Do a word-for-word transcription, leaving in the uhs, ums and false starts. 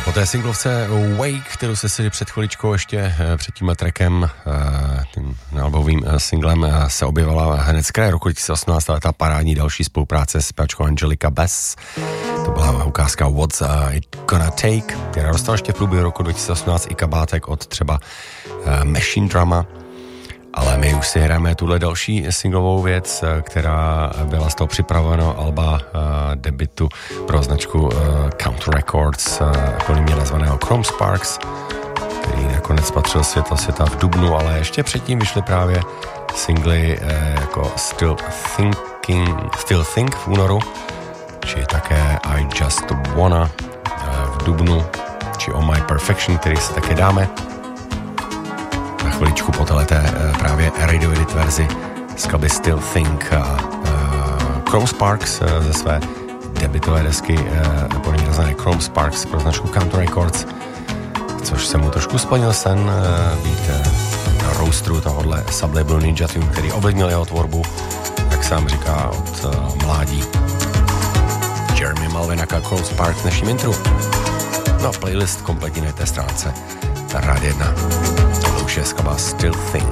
Po té singlovce Wake, kterou se si před chviličkou ještě před tímhle trackem, tím albovým singlem, se objevila hned z kraje roku dva tisíce osmnáct ta parádní další spolupráce s zpěvačkou Angelica Bass. To byla ukázka What's It Gonna Take, která dostala ještě v průběhu roku dva tisíce osmnáct i kabátek od třeba Machine Drama. Ale my už si hrajeme tuhle další singlovou věc, která byla z toho připraveno alba uh, debutu pro značku uh, Counter Records, uh, anonymně nazvaného Chrome Sparks, který nakonec patřil světlo světa v dubnu, ale ještě předtím vyšly právě singly uh, jako Still Thinking, Still Think v únoru, či také I Just Wanna uh, v dubnu, či Oh My Perfection, který si také dáme na chviličku po téhleté právě radio edit verzi z skladby Still Think a uh, Chrome Sparks uh, ze své debutové desky uh, podle nazvané Chrome Sparks pro značku Counter Records, což se mu trošku splnil sen uh, být uh, na roasteru tohohle sublabelu Ninja Tune, který ovlivnil jeho tvorbu, jak sám říká, od uh, mládí. Jeremy Melvin a Chrome Sparks v dnešním intru. No a playlist kompletní na té stránce Rádio jedna. Tohle už je skladba Still Think.